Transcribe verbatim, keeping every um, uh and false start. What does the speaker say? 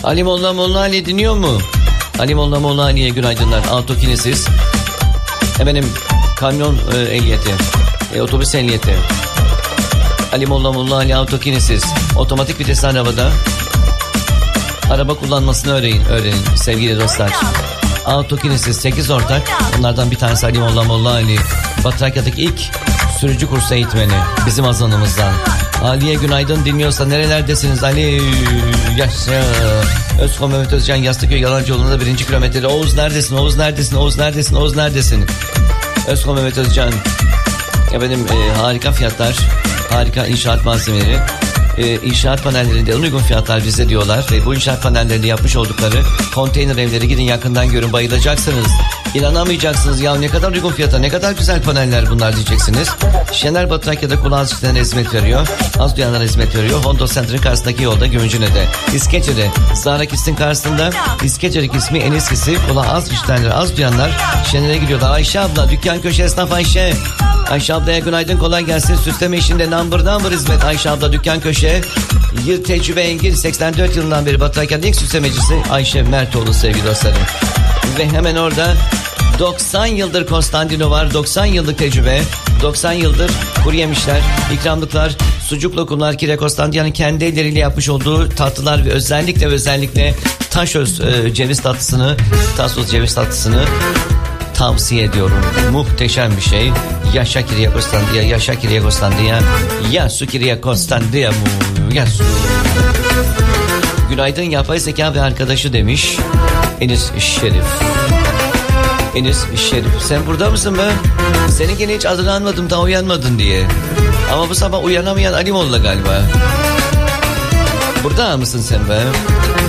Ali Molla Molla Ali dinliyor mu? Ali Molla Molla Ali'ye günaydınlar. Autokinesis. Efendim kamyon e, ehliyeti. E, otobüs ehliyeti. Ali Molla Molla Ali autokinesis. Otomatik vitesli arabada. Araba kullanmasını öğrenin, öğrenin sevgili dostlar. Autokinesis sekiz ortak. Onlardan bir tanesi Ali Molla Molla Ali. Batrakya'daki ilk sürücü kursu eğitmeni. Bizim azanımızdan. Ali'ye günaydın, dinliyorsa nerelerdesiniz Ali? Yaşa. Özkom Mehmet Özcan Yastıköy Yalancı yolunda birinci kilometrede. Oğuz neredesin? Oğuz neredesin? Oğuz neredesin? Oğuz neredesin? Özkom Mehmet Özcan. Efendim e, harika fiyatlar. Harika inşaat malzemeleri. E, inşaat panellerinde en uygun fiyatlar bize diyorlar. Ve bu inşaat panellerinde yapmış oldukları konteyner evleri gidin yakından görün, bayılacaksınız. İnanamayacaksınız ya, ne kadar uygun fiyata, ne kadar güzel paneller bunlar diyeceksiniz. Şener Batrakya'da kulağınız içlerine hizmet veriyor. Az duyanlara hizmet veriyor. Honda Center'ın karşısındaki yolda Gümüşhane'de. İskece'de Zahra Kist'in karşısında. İskece'deki ismi en eskisi. Kulağı az işitenler, az duyanlar Şener'e gidiyorlar. Ayşe abla, dükkan köşe esnaf Ayşe. Ayşe ablaya günaydın, kolay gelsin. Süsleme işinde number number hizmet. Ayşe abla dükkan köşe. Yıl tecrübe engin, seksen dört yılından beri Batrakya'nın ilk süslemecisi Ayşe Mertoğlu sevgili dostlarım. Ve hemen orada doksan yıldır Konstantino var. doksan yıllık tecrübe. doksan yıldır kuru yemişler, ikramlıklar, sucuk lokumlar, Kire Konstantino'nun kendi elleriyle yapmış olduğu tatlılar ve özellikle özellikle taşöz e, ceviz tatlısını, tasos ceviz tatlısını tavsiye ediyorum. Muhteşem bir şey. Yaşa Kiriye Konstantiya, yaşa Kiriye Konstantiya, ya su Kiriye Konstantiya, ya su. Günaydın yapay zeka ve arkadaşı demiş Enis Şerif. Enis Şerif, sen burada mısın be? Seninkine hiç adını anmadım, daha uyanmadın diye. Ama bu sabah uyanamayan Ali Molla galiba. Burada mısın sen be?